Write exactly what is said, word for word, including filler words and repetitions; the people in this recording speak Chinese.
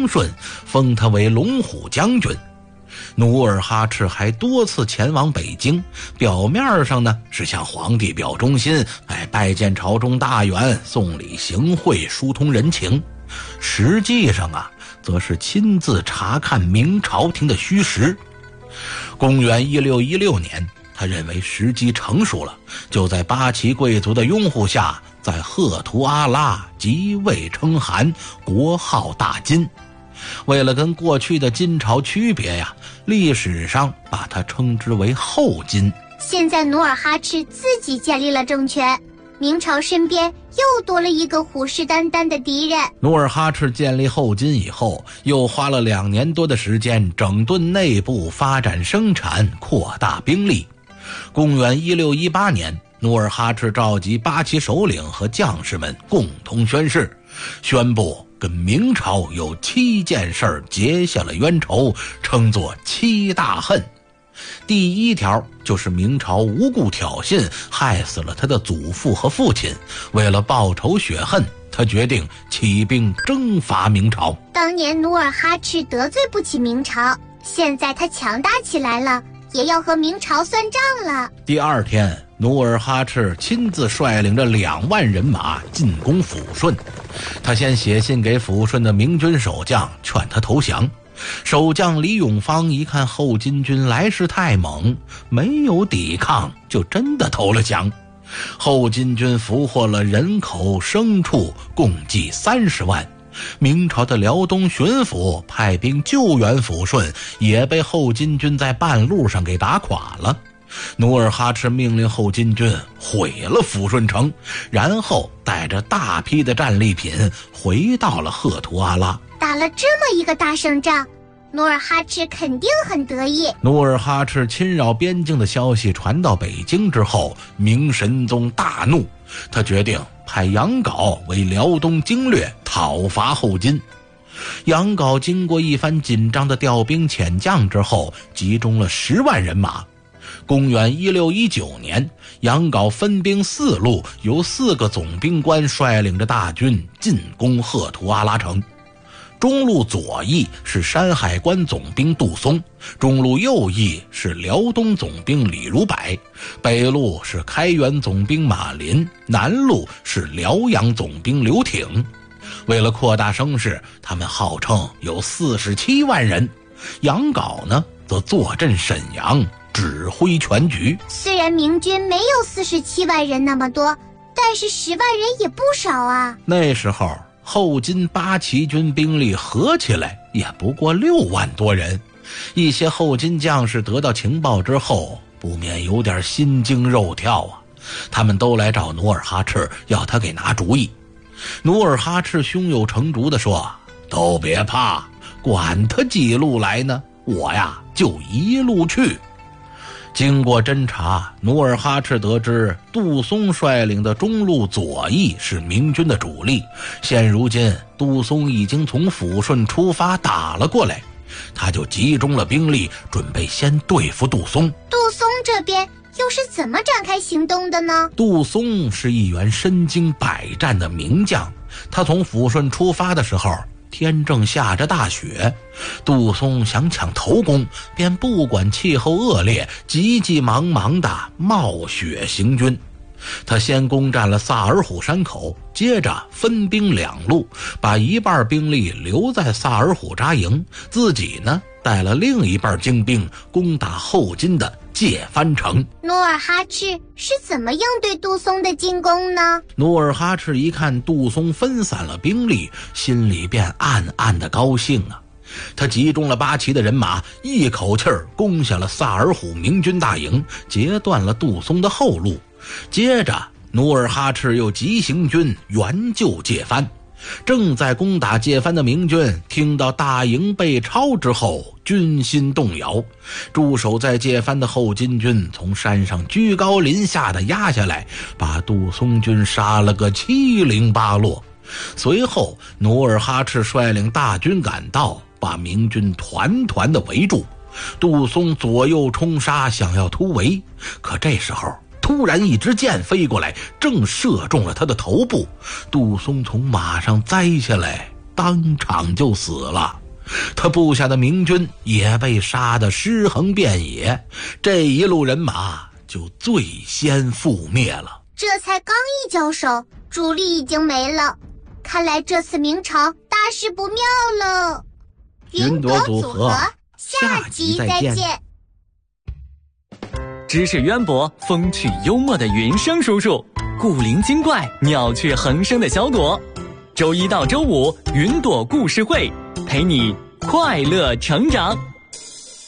恭顺，封他为龙虎将军。努尔哈赤还多次前往北京，表面上呢是向皇帝表忠心，哎，拜见朝中大员，送礼行贿，疏通人情。实际上啊，则是亲自查看明朝廷的虚实。公元一六一六年，他认为时机成熟了，就在八旗贵族的拥护下，在赫图阿拉即位称汗，国号大金。为了跟过去的金朝区别呀，历史上把它称之为后金。 现在努尔哈赤自己建立了政权，明朝身边又多了一个虎视眈眈的敌人。 努尔哈赤建立后金以后，又花了两年多的时间整顿内部，发展生产，扩大兵力。公元一六一八年，努尔哈赤召集八旗首领和将士们共同宣誓，宣布跟明朝有七件事结下了冤仇，称作七大恨。第一条就是明朝无故挑衅，害死了他的祖父和父亲，为了报仇雪恨，他决定起兵征伐明朝。 当年努尔哈赤得罪不起明朝，现在他强大起来了，也要和明朝算账了。 第二天，努尔哈赤亲自率领着两万人马进攻抚顺。他先写信给抚顺的明军守将，劝他投降。守将李永芳一看后金军来势太猛，没有抵抗，就真的投了降。后金军俘获了人口牲畜共计三十万。明朝的辽东巡抚派兵救援抚顺，也被后金军在半路上给打垮了。努尔哈赤命令后金军毁了抚顺城，然后带着大批的战利品回到了赫图阿拉。 打了这么一个大胜仗，努尔哈赤肯定很得意。 努尔哈赤侵扰边境的消息传到北京之后，明神宗大怒，他决定派杨镐为辽东经略，讨伐后金。杨镐经过一番紧张的调兵遣将之后，集中了十万人马。公元一六一九年，杨镐分兵四路，由四个总兵官率领着大军进攻赫图阿拉城。中路左翼是山海关总兵杜松，中路右翼是辽东总兵李如柏，北路是开原总兵马林，南路是辽阳总兵刘挺。为了扩大声势，他们号称有四十七万人。杨镐呢，则坐镇沈阳，指挥全局。 虽然明军没有四十七万人那么多，但是十万人也不少啊。 那时候后金八旗军兵力合起来也不过六万多人，一些后金将士得到情报之后，不免有点心惊肉跳啊。他们都来找努尔哈赤，要他给拿主意。努尔哈赤胸有成竹地说：“都别怕，管他几路来呢，我呀就一路去。”经过侦查，努尔哈赤得知杜松率领的中路左翼是明军的主力，现如今杜松已经从抚顺出发打了过来，他就集中了兵力，准备先对付杜松。 杜松这边又是怎么展开行动的呢？ 杜松是一员身经百战的名将，他从抚顺出发的时候，天正下着大雪，杜松想抢头功，便不管气候恶劣，急急忙忙地冒雪行军。他先攻占了萨尔虎山口，接着分兵两路，把一半兵力留在萨尔虎扎营，自己呢带了另一半精兵攻打后金的界藩城。 努尔哈赤是怎么应对杜松的进攻呢？ 努尔哈赤一看杜松分散了兵力，心里便暗暗的高兴啊。他集中了八旗的人马，一口气儿攻下了萨尔虎明军大营，截断了杜松的后路。接着努尔哈赤又急行军援救界藩。正在攻打界藩的明军听到大营被抄之后，军心动摇，驻守在界藩的后金军从山上居高临下的压下来，把杜松军杀了个七零八落。随后努尔哈赤率领大军赶到，把明军团团的围住。杜松左右冲杀，想要突围，可这时候突然一支箭飞过来，正射中了他的头部。杜松从马上栽下来， 当场就死了。他部下的明军也被杀得尸横遍野，这一路人马就最先覆灭了。 这才刚一交手，主力已经没了，看来这次明朝大事不妙了。 云朵组合，下集再见。 知识渊博、风趣幽默的云生叔叔，古灵精怪、妙趣横生的小朵。周一到周五，云朵故事会，陪你快乐成长。